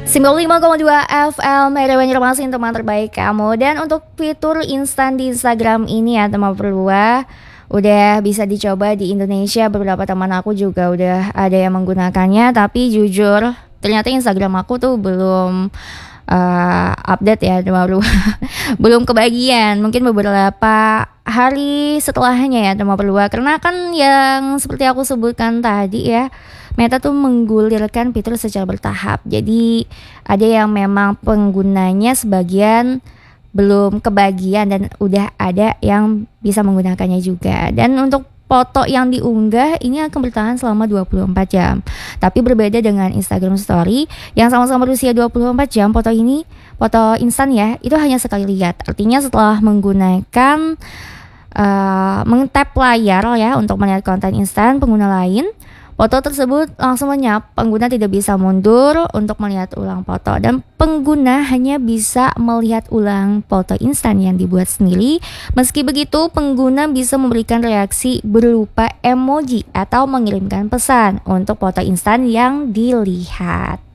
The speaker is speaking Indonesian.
95,2 FM Radio Informasi teman terbaik kamu. Dan untuk fitur instan di Instagram ini ya teman berdua, udah bisa dicoba di Indonesia. Beberapa teman aku juga udah ada yang menggunakannya. Tapi jujur ternyata Instagram aku tuh belum update ya teman berdua. Belum kebagian. Mungkin beberapa hari setelahnya ya teman berdua. Karena kan yang seperti aku sebutkan tadi ya, Meta tuh menggulirkan fitur secara bertahap. Jadi ada yang memang penggunanya sebagian belum kebagian dan udah ada yang bisa menggunakannya juga. Dan untuk foto yang diunggah ini akan bertahan selama 24 jam. Tapi berbeda dengan Instagram Story yang sama-sama berusia 24 jam, foto ini, foto instan ya, itu hanya sekali lihat. Artinya setelah menggunakan meng-tap layar ya untuk melihat konten instan pengguna lain, foto tersebut langsung lenyap. Pengguna tidak bisa mundur untuk melihat ulang foto dan pengguna hanya bisa melihat ulang foto instan yang dibuat sendiri. Meski begitu, pengguna bisa memberikan reaksi berupa emoji atau mengirimkan pesan untuk foto instan yang dilihat.